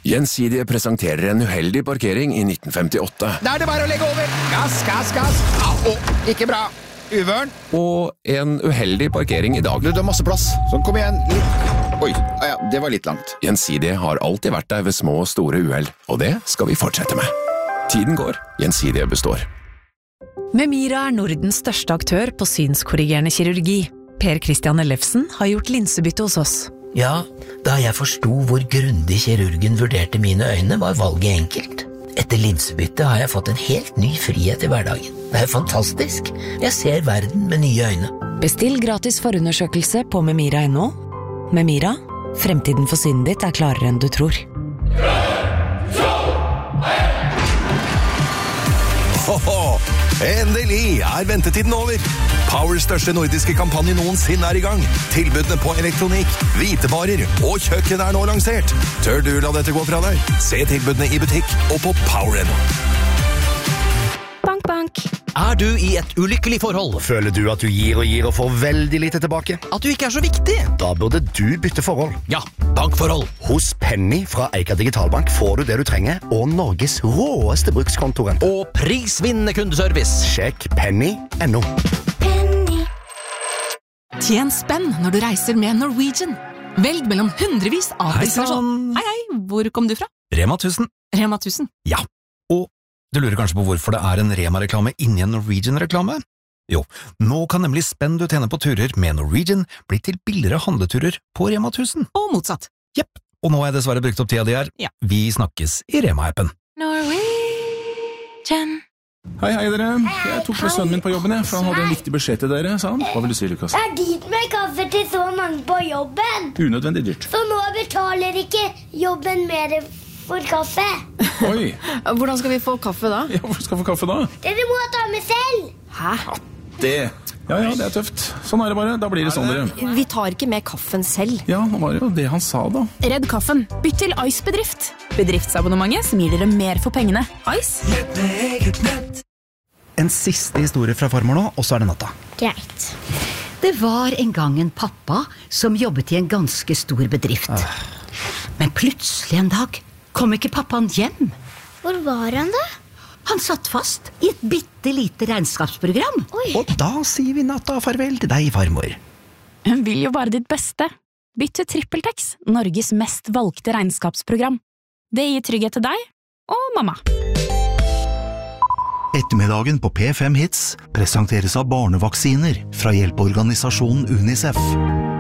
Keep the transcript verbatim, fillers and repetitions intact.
Gjensidige presenterer en uheldig parkering i nitten femtiåtte. Da er det bare å legge over. Gass, gass, gass. Au, ikke bra. Uvørn. Og en uheldig parkering i dag. Du, det er masse plass. Sånn, kom igjen. Litt. Oi, ja, det var litt langt. Gjensidige har alltid vært der ved små og store uheld, og det skal vi fortsette med. Tiden går, Gjensidige består. Memira er Nordens største aktør på synskorrigerende kirurgi. Per Christian Ellefsen har gjort linsebytte hos oss. Ja, da jeg forstod hvor grundig kirurgen vurderte mine øyne, var valget enkelt. Etter linsebytte har jeg fått en helt ny frihet i hverdagen. Det er fantastisk. Jeg ser verden med nye øyne. Bestill gratis forundersøkelse på memira punktum no. Memira, fremtiden for synet ditt er klarere enn du tror. Hoho! Endelig er ventetiden over. Powers største nordiske kampanje noensinne er i gang. Tilbudene på elektronikk, hvitevarer og kjøkken er nå lansert. Tør du la dette gå fra deg? Se tilbudene i butikk og på Power punktum no. Bank, bank. Er du i et ulykkelig forhold? Føler du at du gir og gir og får veldig lite tilbake? At du ikke er så viktig? Da burde du bytte forhold. Ja, bankforhold. Hos Penny fra Eika Digitalbank får du det du trenger, og Norges råeste brukskontorent. Og prisvinnende kundeservice. Sjekk penny punktum no. Penny. Tjen spenn når du reiser med Norwegian. Velg mellom hundrevis av destinasjoner. Hei, hei, hvor kom du fra? Rema tusen. Rema tusen. Ja, og du lurer kanskje på hvorfor det er en Rema-reklame inni en Norwegian-reklame? Jo, nå kan nemlig spenn du tjener på turer med Norwegian bli til billigere handleturer på Rema tusen. Og motsatt. Jepp, og nå har jeg dessverre brukt opp tida di her. Ja. Vi snakkes i Rema-appen. Norwegian. Hei, hei dere. Jeg tok med sønnen min på jobben, jeg, for han hadde en viktig beskjed til dere, sa han. Hva vil du si, Lukas? Det er dyrt med kaffe til så mange på jobben. Unødvendig dyrt. Så nå betaler ikke jobben mer for kaffe. Oi. Hvordan skal vi få kaffe da? Ja, hvor skal vi få kaffe da? Dere må ta med selv. Hæ? Ja, det... Ja, ja, det er tøft. Sånn er det bare. Da blir det sånn, dere. Vi tar ikke med kaffen selv. Ja, nå var det jo det han sa da. Redd kaffen. Bytt til Ice Bedrift. Bedriftsabonnementet som gir dere mer for pengene. Ice. En siste historie fra farmor nå, og så er det natta. Greit. Det var en gang en pappa som jobbet i en ganske stor bedrift. Ah. Men plutselig en dag kom ikke pappaen hjem. Hvor var han da? Han satt fast i et bittelite regnskapsprogram. Oi. Og da sier vi natta farvel til deg, farmor. Hun vil jo bare ditt beste. Bytt til TrippelTex, Norges mest valgte regnskapsprogram. Det gir trygghet til deg og mamma. Ettermiddagen på P fem Hits presenteres av barnevaksiner fra hjelpeorganisasjonen UNICEF.